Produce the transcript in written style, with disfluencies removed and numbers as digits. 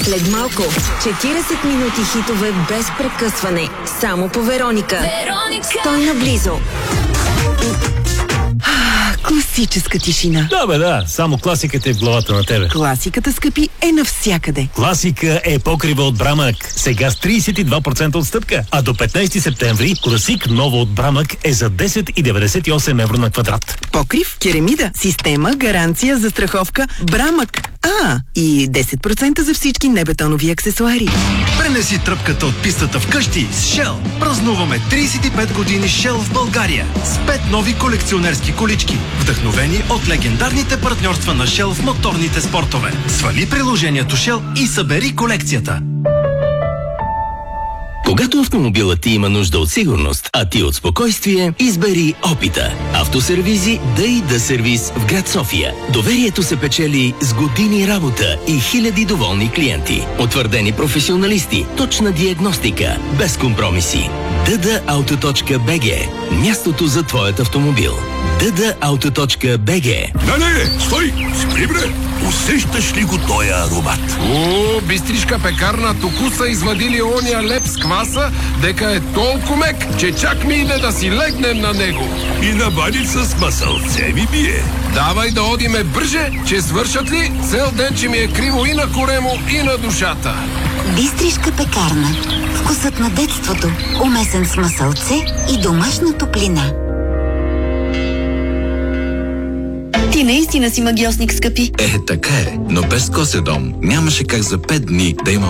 След малко 40 минути хитове без прекъсване. Само по Вероника. Стой наблизо. Класическа тишина. Да, само класиката е в главата на тебе. Класиката, скъпи, е навсякъде. Класика е покрива от Брамък. Сега с 32% отстъпка. А до 15 септември класик ново от Брамък е за 10,98 евро на квадрат. Покрив, керамида, система, гаранция, застраховка, Брамък. И 10% за всички небетонови аксесуари. Пренеси тръпката от пистата вкъщи с Shell. Празнуваме 35 години Shell в България с 5 нови колекционерски колички, вдъхновени от легендарните партньорства на Shell в моторните спортове. Свали приложението Shell и събери колекцията. Когато автомобилът ти има нужда от сигурност, а ти от спокойствие, избери Опита. Автосервизи ДА сервис в град София. Доверието се печели с години работа и хиляди доволни клиенти. Утвърдени професионалисти, точна диагностика, без компромиси. ddauto.bg. Мястото за твоят автомобил. ddauto.bg. Не, стой! Спри, бре! Усещаш ли го тоя аромат? Бистришка пекарна току са извадили ония леп с кваса, дека е толкова мек, че чак ми иде да си легнем на него. И на баница с масълце ми бие. Давай да одиме бърже, че свършат ли цел ден, че ми е криво и на коремо, и на душата. Бистришка пекарна. Вкусът на детството, умесен с масълце и домашна топлина. Ти наистина си магиосник, скъпи. Така е, но без Коседом нямаше как за 5 дни да имам